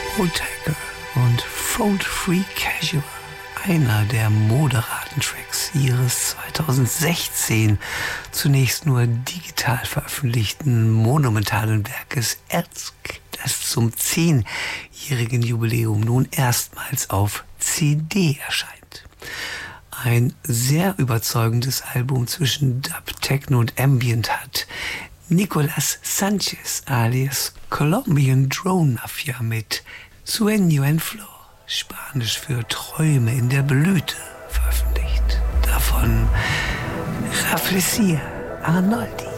Otaker und Fold Free Casual, einer der moderaten Tracks ihres 2016 zunächst nur digital veröffentlichten monumentalen Werkes Erzk, das zum 10-jährigen Jubiläum nun erstmals auf CD erscheint. Ein sehr überzeugendes Album zwischen Dub, Techno und Ambient hat Nicolas Sanchez alias Colombian Drone Mafia mit Sueño en Flor, Spanisch für Träume in der Blüte, veröffentlicht. Davon Raflesia Arnoldi.